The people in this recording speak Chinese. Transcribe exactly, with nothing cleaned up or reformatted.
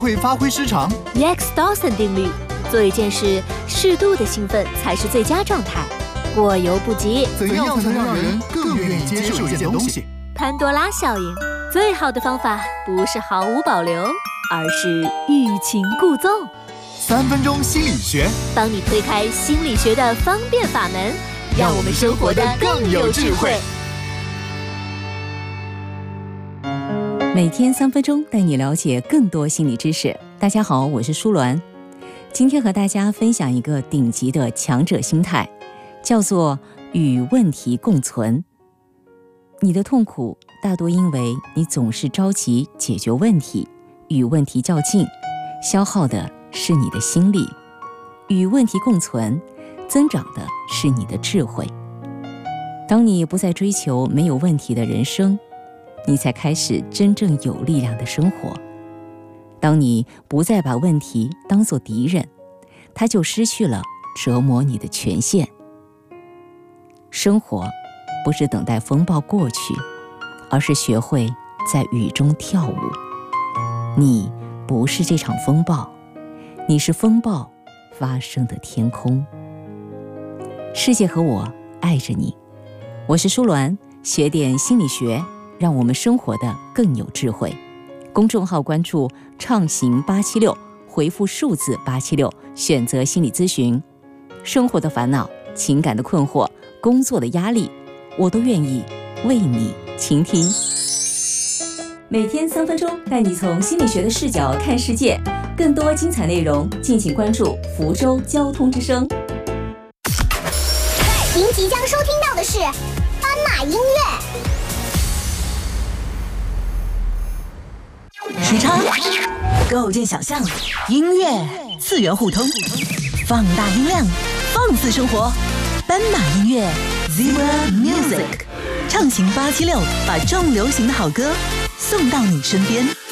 会发挥失常。 Rex Dawson 定律：做一件事，适度的兴奋才是最佳状态，过犹不及。 怎样才能让人更愿意接受一件东西？ 潘多拉效应：最好的方法不是毫无保留，而是欲擒故纵。 三分钟心理学， 帮你推开心理学的方便法门，让我们生活得更有智慧。 每天三分钟，带你了解更多心理知识。大家好，我是舒鸾。今天和大家分享一个顶级的强者心态，叫做与问题共存。你的痛苦大多因为你总是着急解决问题，与问题较劲，消耗的是你的心力。与问题共存，增长的是你的智慧。当你不再追求没有问题的人生，你才开始真正有力量的生活。当你不再把问题当作敌人，它就失去了折磨你的权限。生活不是等待风暴过去，而是学会在雨中跳舞。你不是这场风暴，你是风暴发生的天空。世界和我爱着你，我是舒鸾，学点心理学，让我们生活的更有智慧。公众号关注畅行八七六，回复数字八七六，选择心理咨询。生活的烦恼、情感的困惑、工作的压力，我都愿意为你倾听。每天三分钟，带你从心理学的视角看世界。更多精彩内容，敬请关注福州交通之声。 您即将收听到的是斑马音乐。 时差构建想象，音乐次元互通，放大音量，放肆生活。斑马音乐 Zebra Music， 畅行八七六，把重流行的好歌送到你身边。